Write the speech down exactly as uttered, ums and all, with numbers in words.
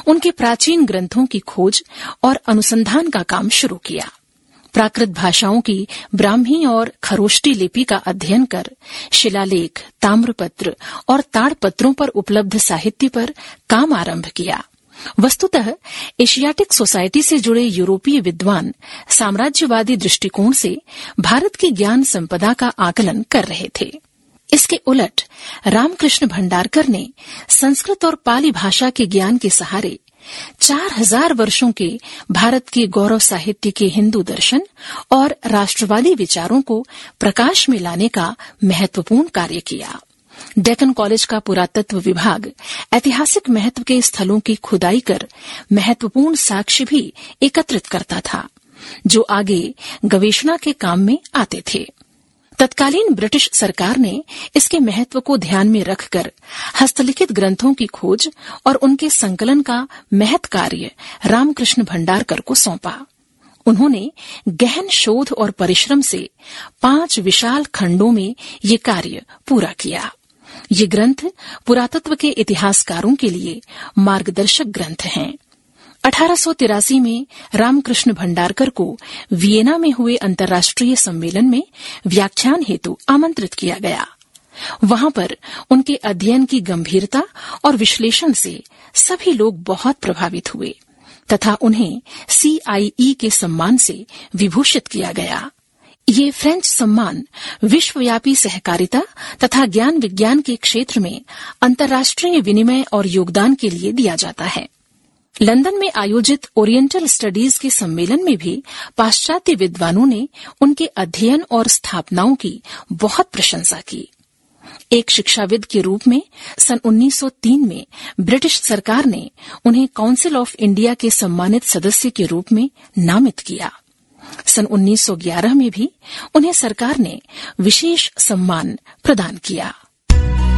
उनके प्राचीन ग्रंथों की खोज और अनुसंधान का काम शुरू किया। प्राकृत भाषाओं की ब्राह्मी और खरोष्टी लिपि का अध्ययन कर शिलालेख, ताम्रपत्र और ताड़पत्रों पर उपलब्ध साहित्य पर काम आरंभ किया। वस्तुतः एशियाटिक सोसाइटी से जुड़े यूरोपीय विद्वान साम्राज्यवादी दृष्टिकोण से भारत की ज्ञान संपदा का आकलन कर रहे थे। इसके उलट रामकृष्ण भंडारकर ने संस्कृत और पाली भाषा के ज्ञान के सहारे चार हजार वर्षों के भारत के गौरव साहित्य के हिंदू दर्शन और राष्ट्रवादी विचारों को प्रकाश में लाने का महत्वपूर्ण कार्य किया। डेक्कन कॉलेज का पुरातत्व विभाग ऐतिहासिक महत्व के स्थलों की खुदाई कर महत्वपूर्ण साक्ष्य भी एकत्रित करता था, जो आगे गवेषणा के काम में आते थे। तत्कालीन ब्रिटिश सरकार ने इसके महत्व को ध्यान में रखकर हस्तलिखित ग्रंथों की खोज और उनके संकलन का महत् कार्य रामकृष्ण भंडारकर को सौंपा। उन्होंने गहन शोध और परिश्रम से पांच विशाल खंडों में ये कार्य पूरा किया। ये ग्रंथ पुरातत्व के इतिहासकारों के लिए मार्गदर्शक ग्रंथ हैं। अठारह सौ तिरासी में रामकृष्ण भंडारकर को वियना में हुए अंतर्राष्ट्रीय सम्मेलन में व्याख्यान हेतु आमंत्रित किया गया। वहां पर उनके अध्ययन की गंभीरता और विश्लेषण से सभी लोग बहुत प्रभावित हुए तथा उन्हें सी आई ई के सम्मान से विभूषित किया गया। ये फ्रेंच सम्मान विश्वव्यापी सहकारिता तथा ज्ञान विज्ञान के क्षेत्र में अंतर्राष्ट्रीय विनिमय और योगदान के लिए दिया जाता है। लंदन में आयोजित ओरिएंटल स्टडीज के सम्मेलन में भी पाश्चात्य विद्वानों ने उनके अध्ययन और स्थापनाओं की बहुत प्रशंसा की। एक शिक्षाविद के रूप में सन उन्नीस सौ तीन में ब्रिटिश सरकार ने उन्हें काउंसिल ऑफ इंडिया के सम्मानित सदस्य के रूप में नामित किया। सन उन्नीस सौ ग्यारह में भी उन्हें सरकार ने विशेष सम्मान प्रदान किया।